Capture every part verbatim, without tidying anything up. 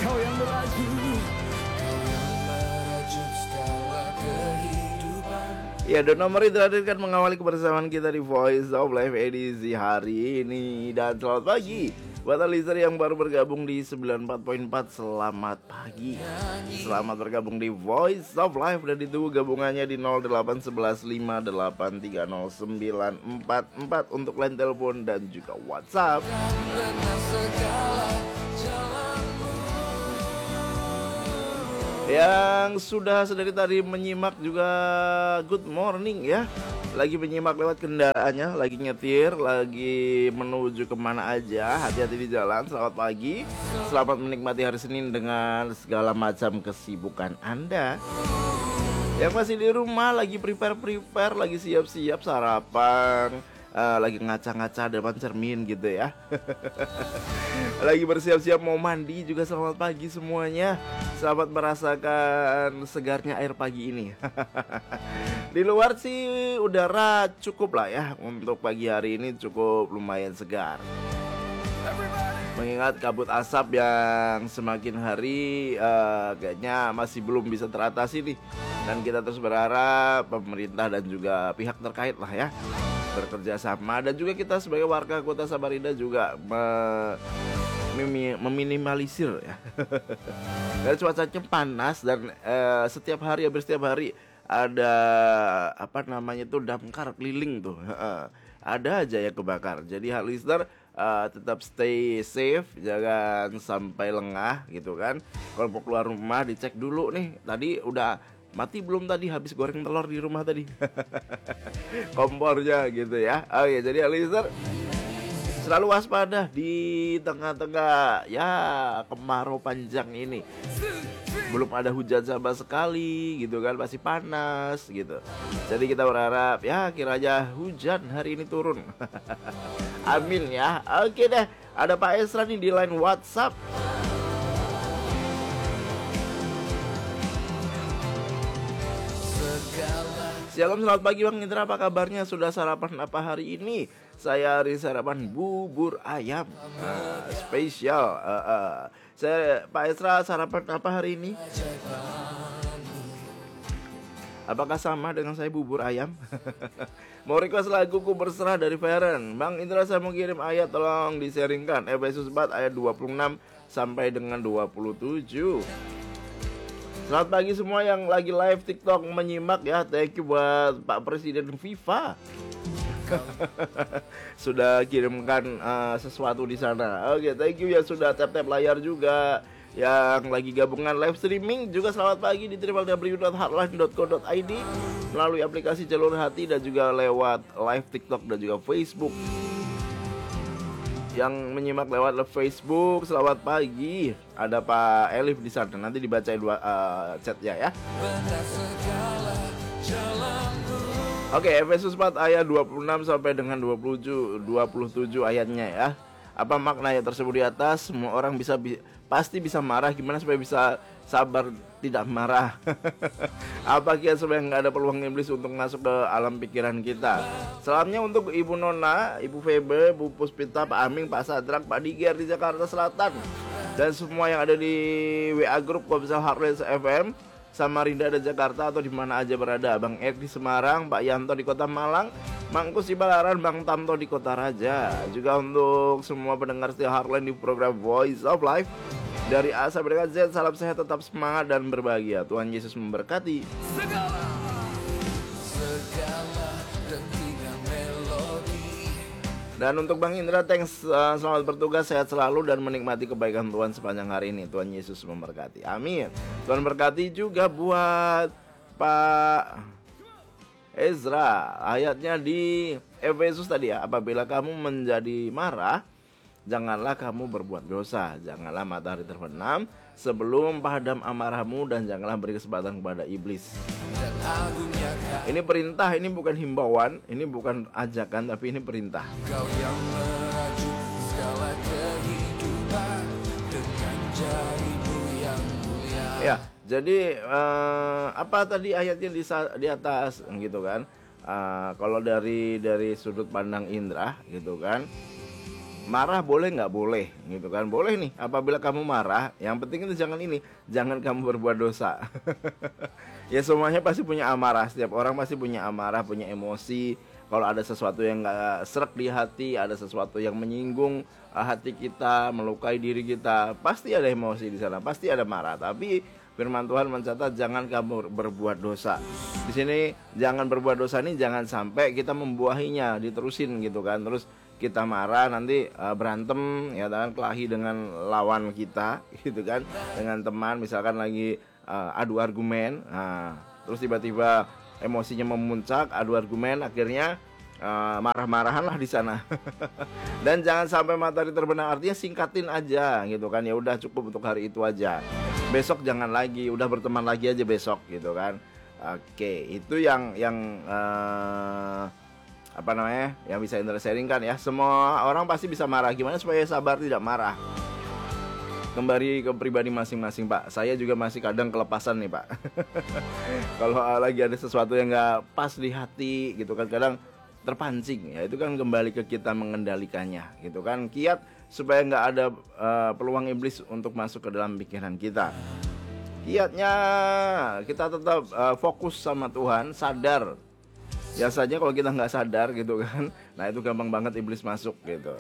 kau yang merajut, kau yang merajut segala kehidupan. Ya, dan nomor itu hadirkan mengawali kebersamaan kita di Voice of Life edisi hari ini. Dan selamat pagi buat listener yang baru bergabung di sembilan puluh empat koma empat. Selamat pagi, selamat bergabung di Voice of Life. Dan ditunggu gabungannya di nol delapan satu satu lima delapan tiga nol sembilan empat empat untuk line telepon dan juga WhatsApp. Yang sudah sedari tadi menyimak juga good morning ya. Lagi menyimak lewat kendaraannya, lagi nyetir, lagi menuju kemana aja. Hati-hati di jalan, selamat pagi. Selamat menikmati hari Senin dengan segala macam kesibukan Anda. Yang masih di rumah lagi prepare-prepare, lagi siap-siap sarapan, uh, lagi ngaca-ngaca depan cermin gitu ya. Lagi bersiap-siap mau mandi juga, selamat pagi semuanya. Selamat merasakan segarnya air pagi ini. Di luar sih udara cukup lah ya, untuk pagi hari ini cukup lumayan segar. Mengingat kabut asap yang semakin hari uh, kayaknya masih belum bisa teratasi nih. Dan kita terus berharap pemerintah dan juga pihak terkait lah ya bekerja sama. Dan juga kita sebagai warga kota Samarinda juga me- meminimalisir ya. Dan cuacanya panas dan uh, setiap hari hampir setiap hari ada apa namanya tuh damkar keliling tuh. Ada aja yang kebakar. Jadi hal listener uh, tetap stay safe, jangan sampai lengah gitu kan. Kalau mau keluar rumah dicek dulu nih, tadi udah mati belum, tadi habis goreng telur di rumah tadi. Kompornya gitu ya. Oke, jadi hal listener selalu waspada di tengah-tengah ya kemarau panjang ini. Belum ada hujan sama sekali gitu kan, masih panas gitu. Jadi kita berharap ya kiranya hujan hari ini turun. Amin ya. Oke deh, ada Pak Esra nih di line WhatsApp. Shalom, selamat pagi Bang Indra, apa kabarnya? Sudah sarapan apa hari ini? Saya hari sarapan bubur ayam uh, spesial. Uh, uh. Saya Pak Esra sarapan apa hari ini? Apakah sama dengan saya bubur ayam? Mau request lagu Ku Berserah dari Feren. Bang Indra, saya mau kirim ayat, tolong di-sharingkan Efesus empat ayat dua puluh enam sampai dengan dua puluh tujuh. Selamat pagi semua yang lagi live TikTok menyimak ya. Thank you buat Pak Presiden FIFA. Sudah kirimkan uh, sesuatu di sana. Oke, okay, thank you yang sudah tap-tap layar juga. Yang lagi gabungan live streaming juga selamat pagi di w w w dot heartline dot co dot i d melalui aplikasi Jalur Hati dan juga lewat live TikTok dan juga Facebook. Yang menyimak lewat Facebook, selamat pagi. Ada Pak Elif di sana. Nanti dibacain dua uh, chatnya ya. Oke, okay, Efesus empat ayat dua puluh enam sampai dengan dua puluh tujuh, dua puluh tujuh ayatnya ya. Apa makna ayat tersebut di atas? Semua orang bisa bi- pasti bisa marah. Gimana supaya bisa sabar tidak marah? Apa kira supaya nggak ada peluang iblis untuk masuk ke alam pikiran kita? Salamnya untuk Ibu Nona, Ibu Febe, Bu Puspita, Pak Aming, Pak Sadrak, Pak Diger di Jakarta Selatan, dan semua yang ada di W A Group Komsel Heartland F M Samarinda dan Jakarta atau di mana aja berada. Bang Ed di Semarang, Pak Yanto di Kota Malang, Mangkus di Balaran, Bang Tamto di Kota Raja. Juga untuk semua pendengar setia Heartland di program Voice of Life. Dari A sampai dengan Z, salam sehat, tetap semangat dan berbahagia. Tuhan Yesus memberkati. Segala, segala dentingan melodi. Dan untuk Bang Indra, thanks, uh, selamat bertugas, sehat selalu dan menikmati kebaikan Tuhan sepanjang hari ini. Tuhan Yesus memberkati. Amin. Tuhan berkati juga buat Pak Ezra. Ayatnya di Efesus tadi ya. Apabila kamu menjadi marah, janganlah kamu berbuat dosa. Janganlah matahari terbenam sebelum padam amarahmu, dan janganlah beri kesempatan kepada iblis. Ini perintah, ini bukan himbauan, ini bukan ajakan, tapi ini perintah. Kau yang merajut segala kehidupan dengan jarimu yang mulia. Ya, jadi uh, apa tadi ayatnya di, di atas gitu kan? Uh, kalau dari dari sudut pandang Indra gitu kan, marah boleh nggak? Boleh gitu kan, boleh nih apabila kamu marah. Yang penting itu jangan ini, jangan kamu berbuat dosa. Ya semuanya pasti punya amarah, setiap orang pasti punya amarah, punya emosi. Kalau ada sesuatu yang nggak serak di hati, ada sesuatu yang menyinggung uh, hati kita, melukai diri kita, pasti ada emosi di sana, pasti ada marah. Tapi firman Tuhan mencatat jangan kamu berbuat dosa. Di sini jangan berbuat dosa ini jangan sampai kita membuahinya, diterusin gitu kan. Terus kita marah nanti uh, berantem ya kan, kelahi dengan lawan kita gitu kan, dengan teman misalkan lagi uh, adu argumen. Nah, terus tiba-tiba emosinya memuncak, adu argumen, akhirnya uh, marah-marahan lah di sana. Dan jangan sampai matahari terbenam, artinya singkatin aja gitu kan, ya udah cukup untuk hari itu aja. Besok jangan lagi, udah berteman lagi aja besok gitu kan. Oke, itu yang yang uh, apa namanya, yang bisa Indra sharing kan ya. Semua orang pasti bisa marah, gimana supaya sabar tidak marah? Kembali ke pribadi masing-masing Pak. Saya juga masih kadang kelepasan nih Pak. Kalau lagi ada sesuatu yang gak pas di hati gitu kan, kadang terpancing ya, itu kan kembali ke kita mengendalikannya gitu kan. Kiat supaya gak ada uh, peluang iblis untuk masuk ke dalam pikiran kita. Kiatnya kita tetap uh, fokus sama Tuhan, sadar. Biasanya kalau kita gak sadar gitu kan, nah itu gampang banget iblis masuk gitu.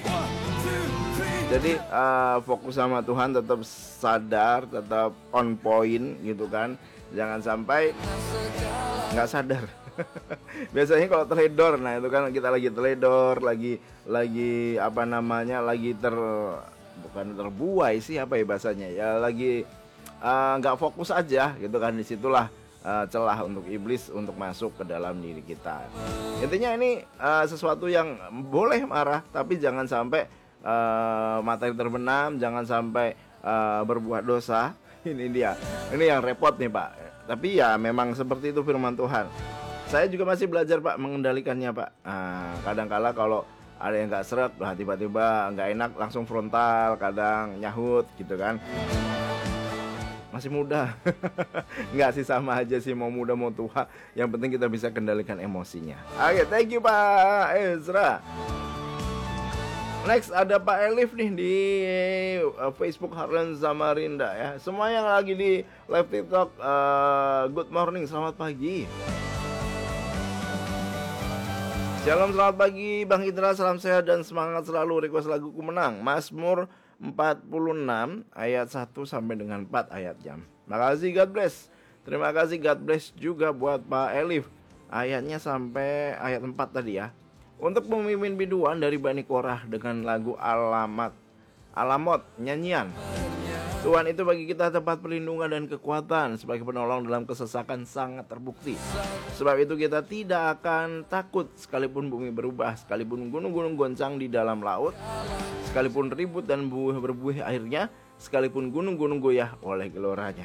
Jadi uh, fokus sama Tuhan, tetap sadar, tetap on point gitu kan. Jangan sampai nggak sadar. Biasanya kalau teledor, nah itu kan kita lagi teledor, lagi lagi apa namanya, lagi ter bukan terbuai sih apa ya bahasanya ya, lagi nggak uh, fokus aja gitu kan. Disitulah uh, celah untuk iblis untuk masuk ke dalam diri kita. Intinya ini uh, sesuatu yang boleh marah, tapi jangan sampai Uh, matahari terbenam, jangan sampai uh, berbuat dosa. Ini dia, ini yang repot nih Pak. Tapi ya memang seperti itu firman Tuhan. Saya juga masih belajar Pak mengendalikannya Pak. Nah, kadang-kala kalau ada yang nggak seret, nah, tiba-tiba nggak enak langsung frontal, kadang nyahut gitu kan. Masih muda. Nggak sih, sama aja sih, mau muda mau tua. Yang penting kita bisa kendalikan emosinya. Oke, thank you Pak Ezra. Next ada Pak Elif nih di uh, Facebook Heartland Samarinda ya. Semua yang lagi di live TikTok, uh, good morning, selamat pagi. Shalom, selamat pagi Bang Indra, salam sehat dan semangat selalu. Request laguku menang, Mazmur empat puluh enam ayat satu sampai dengan empat ayat jam. Makasih, God bless. Terima kasih, God bless juga buat Pak Elif. Ayatnya sampai ayat empat tadi ya. Untuk pemimpin biduan dari Bani Korah dengan lagu Alamat, Alamot, nyanyian. Tuhan itu bagi kita tempat perlindungan dan kekuatan, sebagai penolong dalam kesesakan sangat terbukti. Sebab itu kita tidak akan takut sekalipun bumi berubah, sekalipun gunung-gunung goncang di dalam laut, sekalipun ribut dan berbuih airnya, sekalipun gunung-gunung goyah oleh geloranya.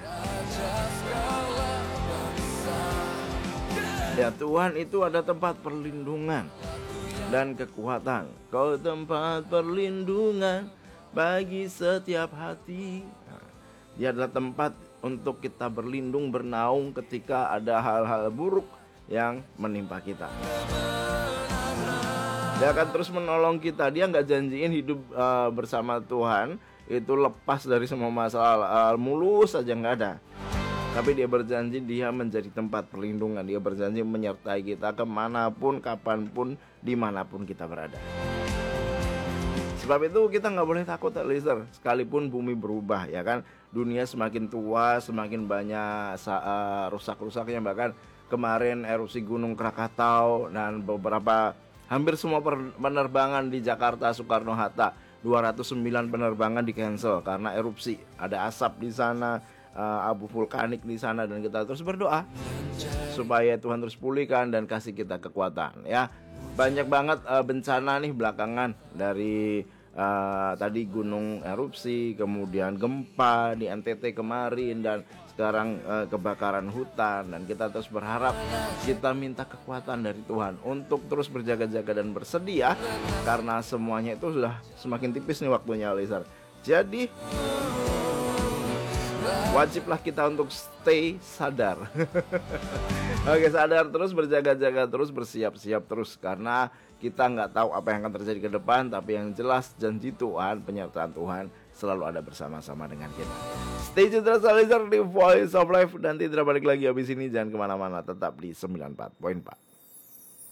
Ya, Tuhan itu ada tempat perlindungan dan kekuatan. Kau tempat perlindungan bagi setiap hati. Nah, dia adalah tempat untuk kita berlindung, bernaung ketika ada hal-hal buruk yang menimpa kita. Dia akan terus menolong kita. Dia nggak janjiin hidup uh, bersama Tuhan itu lepas dari semua masalah, uh, mulus saja, nggak ada. Tapi dia berjanji dia menjadi tempat perlindungan. Dia berjanji menyertai kita kemanapun, kapanpun, dimanapun kita berada. Sebab itu kita nggak boleh takut, listener. Sekalipun bumi berubah, ya kan, dunia semakin tua, semakin banyak uh, rusak-rusaknya. Bahkan kemarin erupsi Gunung Krakatau dan beberapa, hampir semua penerbangan di Jakarta Soekarno-Hatta, dua ratus sembilan penerbangan di cancel karena erupsi. Ada asap di sana, uh, abu vulkanik di sana, dan kita terus berdoa supaya Tuhan terus pulihkan dan kasih kita kekuatan. Ya, banyak banget uh, bencana nih belakangan, dari uh, tadi gunung erupsi, kemudian gempa di N T T kemarin, dan sekarang uh, kebakaran hutan. Dan kita terus berharap, kita minta kekuatan dari Tuhan untuk terus berjaga-jaga dan bersedia, karena semuanya itu sudah semakin tipis nih waktunya, listener. Jadi wajiblah kita untuk stay sadar. Oke, sadar terus, berjaga-jaga terus, bersiap-siap terus, karena kita nggak tahu apa yang akan terjadi ke depan. Tapi yang jelas janji Tuhan, penyertaan Tuhan selalu ada bersama-sama dengan kita. Stay tune terus di Voice of Life. Nanti tidak balik lagi habis ini, jangan kemana-mana, tetap di sembilan puluh empat koma empat.